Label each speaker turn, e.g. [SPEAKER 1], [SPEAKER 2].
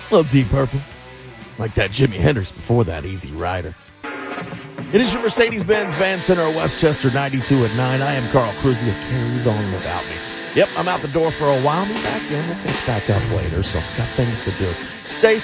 [SPEAKER 1] little Deep Purple. Like that Jimi Hendrix before that, Easy Rider. It is your Mercedes-Benz Van Center of Westchester 92 at 9. I am Carl Cruzy. It carries on without me. Yep, I'm out the door for a while. Be back in. We'll catch back up later, so got things to do. Stay